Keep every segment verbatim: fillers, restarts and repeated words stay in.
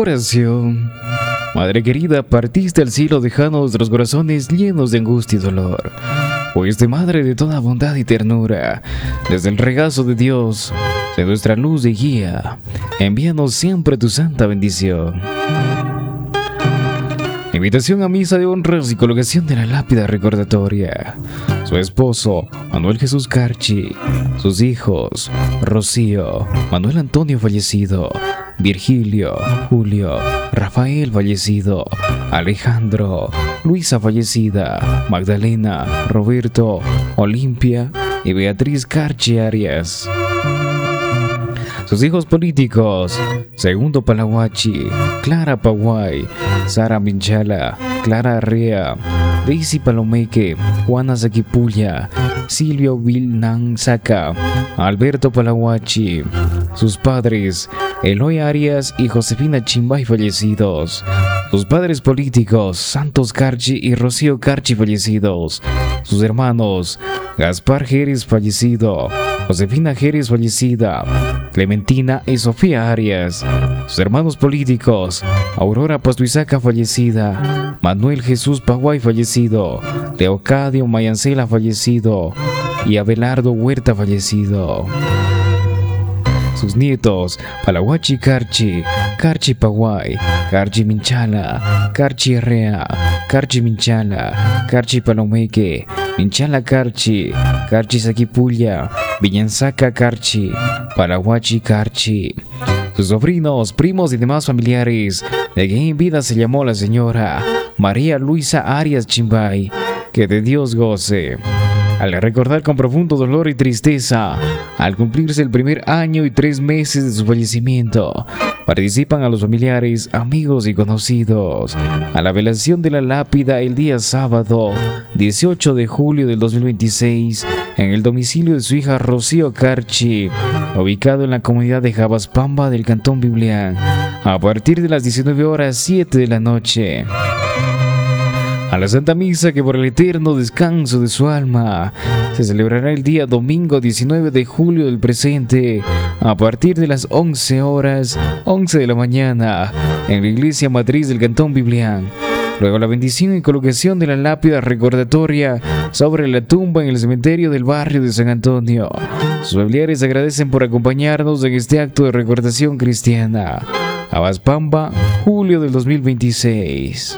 Oración. Madre querida, partiste al cielo dejando nuestros corazones llenos de angustia y dolor. Fuiste madre de toda bondad y ternura. Desde el regazo de Dios, de nuestra luz de guía, envíanos siempre tu santa bendición. Invitación a misa de honras y colocación de la lápida recordatoria. Su esposo, Manuel Jesús Carchi. Sus hijos, Rocío, Manuel Antonio fallecido, Virgilio, Julio, Rafael fallecido, Alejandro, Luisa fallecida, Magdalena, Roberto, Olimpia y Beatriz Carchi Arias. Sus hijos políticos: Segundo Palahuachi, Clara Paguay, Sara Minchala, Clara Arrea, Daisy Palomeque, Juana Saquipulla, Silvio Vilnanzaca, Alberto Palahuachi. Sus padres: Eloy Arias y Josefina Chimbay fallecidos. Sus padres políticos: Santos Carchi y Rocío Carchi fallecidos. Sus hermanos: Gaspar Jerez fallecido, Josefina Jerez fallecida, Clementina y Sofía Arias. Sus hermanos políticos: Aurora Pastuizaca fallecida, Manuel Jesús Paguay fallecido, Leocadio Mayancela fallecido y Abelardo Huerta fallecido. Sus nietos: Palahuachi Carchi, Carchi Paguay, Carchi Minchala, Carchi Herrea, Carchi Minchala, Carchi Palomeque, Minchala Carchi, Carchi Saquipulla, Villanzaca Carchi, Palahuachi Carchi. Sus sobrinos, primos y demás familiares, de quien en vida se llamó la señora María Luisa Arias Chimbay, que de Dios goce. Al recordar con profundo dolor y tristeza, al cumplirse el primer año y tres meses de su fallecimiento, participan a los familiares, amigos y conocidos a la velación de la lápida el día sábado dieciocho de julio del dos mil veintiséis en el domicilio de su hija Rocío Carchi, ubicado en la comunidad de Jabaspamba del Cantón Biblián, a partir de las diecinueve horas siete de la noche. A la Santa Misa, que por el eterno descanso de su alma se celebrará el día domingo diecinueve de julio del presente, a partir de las once horas, once de la mañana, en la iglesia matriz del Cantón Biblián. Luego la bendición y colocación de la lápida recordatoria sobre la tumba en el cementerio del barrio de San Antonio. Sus familiares agradecen por acompañarnos en este acto de recordación cristiana. Jabaspamba, julio del dos mil veintiséis.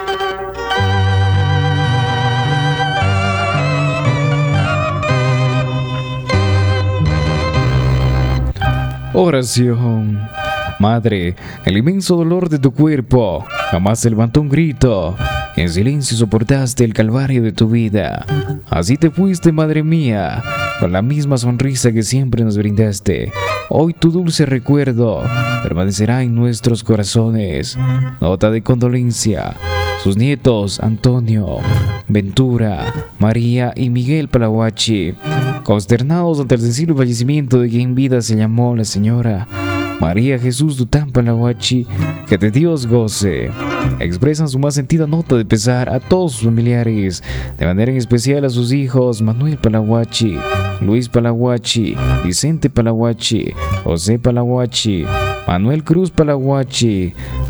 Oración. Madre, el inmenso dolor de tu cuerpo jamás se levantó un grito. En silencio soportaste el calvario de tu vida. Así te fuiste, madre mía, con la misma sonrisa que siempre nos brindaste. Hoy tu dulce recuerdo permanecerá en nuestros corazones. Nota de condolencia. Sus nietos: Antonio, Ventura, María y Miguel Palahuachi, consternados ante el sensible fallecimiento de quien en vida se llamó la señora María Jesús Dután Palahuachi, que de Dios goce. Expresan su más sentida nota de pesar a todos sus familiares, de manera en especial a sus hijos Manuel Palahuachi, Luis Palahuachi, Vicente Palahuachi, José Palahuachi, Manuel Cruz Palahuachi,